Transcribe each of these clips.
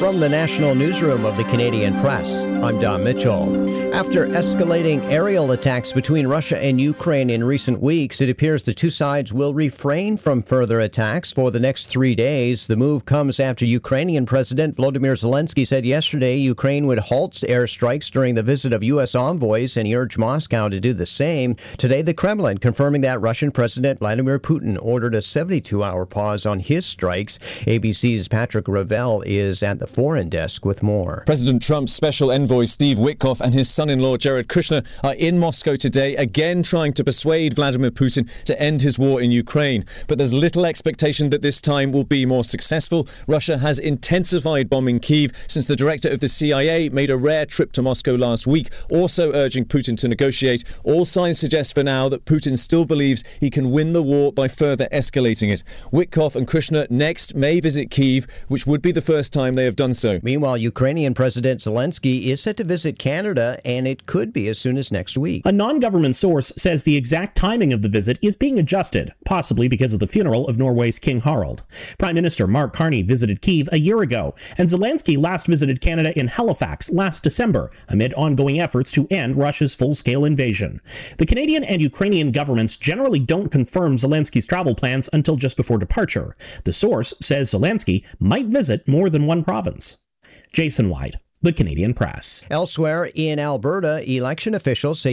From the National Newsroom of the Canadian Press, I'm Don Mitchell. After escalating aerial attacks between Russia and Ukraine in recent weeks, it appears the two sides will refrain from further attacks for the next 3 days. The move comes after Ukrainian President Volodymyr Zelensky said yesterday Ukraine would halt airstrikes during the visit of U.S. envoys, and he urged Moscow to do the same. Today, the Kremlin confirming that Russian President Vladimir Putin ordered a 72-hour pause on his strikes. ABC's Patrick Ravel is at the foreign desk with more. President Trump's special envoy Steve Witkoff and his son-in-law Jared Kushner are in Moscow today, again trying to persuade Vladimir Putin to end his war in Ukraine. But there's little expectation that this time will be more successful. Russia has intensified bombing Kyiv since the director of the CIA made a rare trip to Moscow last week, also urging Putin to negotiate. All signs suggest for now that Putin still believes he can win the war by further escalating it. Witkoff and Kushner next may visit Kyiv, which would be the first time they have done so. Meanwhile, Ukrainian President Zelensky is set to visit Canada, and it could be as soon as next week. A non-government source says the exact timing of the visit is being adjusted, possibly because of the funeral of Norway's King Harald. Prime Minister Mark Carney visited Kyiv a year ago, and Zelensky last visited Canada in Halifax last December, amid ongoing efforts to end Russia's full-scale invasion. The Canadian and Ukrainian governments generally don't confirm Zelensky's travel plans until just before departure. The source says Zelensky might visit more than one province. Jason White, The Canadian Press. Elsewhere in Alberta, election officials say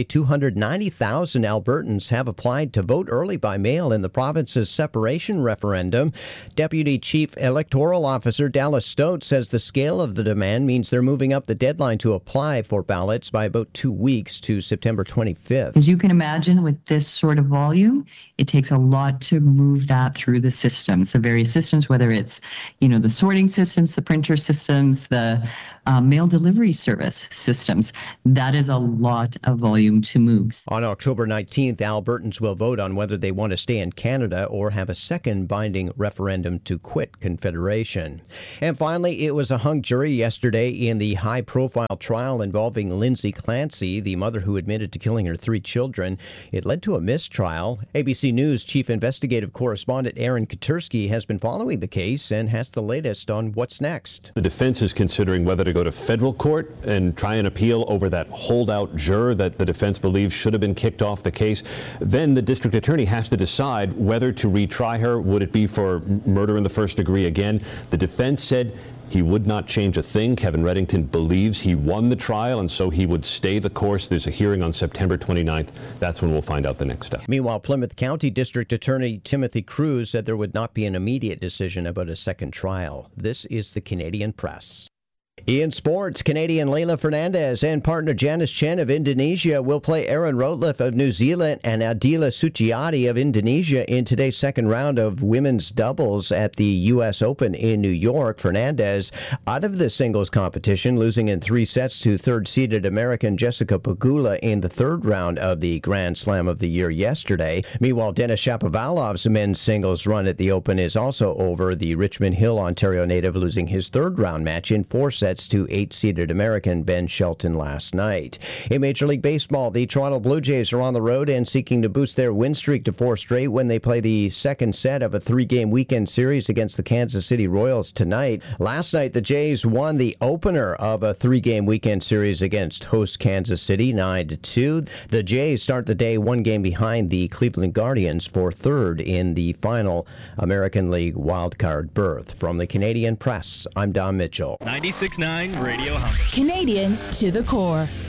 290,000 Albertans have applied to vote early by mail in the province's separation referendum. Deputy Chief Electoral Officer Dallas Stout says the scale of the demand means they're moving up the deadline to apply for ballots by about 2 weeks to September 25th. As you can imagine, with this sort of volume, it takes a lot to move that through the systems, the various systems, whether it's, the sorting systems, the printer systems, the mail delivery service systems. That is a lot of volume to move. On October 19th, Albertans will vote on whether they want to stay in Canada or have a second binding referendum to quit Confederation. And finally, it was a hung jury yesterday in the high-profile trial involving Lindsay Clancy, the mother who admitted to killing her 3 children. It led to a mistrial. ABC News Chief Investigative Correspondent Aaron Katersky has been following the case and has the latest on what's next. The defense is considering whether to go to federal court and try an appeal over that holdout juror that the defense believes should have been kicked off the case. Then the district attorney has to decide whether to retry her. Would it be for murder in the first degree again? The defense said he would not change a thing. Kevin Reddington believes he won the trial, and so he would stay the course. There's a hearing on September 29th. That's when we'll find out the next step. Meanwhile, Plymouth County District Attorney Timothy Cruz said there would not be an immediate decision about a second trial. This is the Canadian Press. In sports, Canadian Leylah Fernandez and partner Janice Chen of Indonesia will play Erin Routliffe of New Zealand and Adila Suciati of Indonesia in today's second round of women's doubles at the U.S. Open in New York. Fernandez out of the singles competition, losing in 3 sets to third-seeded American Jessica Pegula in the third round of the Grand Slam of the year yesterday. Meanwhile, Denis Shapovalov's men's singles run at the Open is also over. The Richmond Hill, Ontario native losing his third-round match in 4 sets to 8-seeded American Ben Shelton last night. In Major League Baseball, the Toronto Blue Jays are on the road and seeking to boost their win streak to 4 straight when they play the second set of a 3-game weekend series against the Kansas City Royals tonight. Last night, the Jays won the opener of a 3-game weekend series against host Kansas City 9-2. The Jays start the day 1 game behind the Cleveland Guardians for third in the final American League wildcard berth. From the Canadian Press, I'm Don Mitchell. 96.9 Radio Humber. Canadian to the core.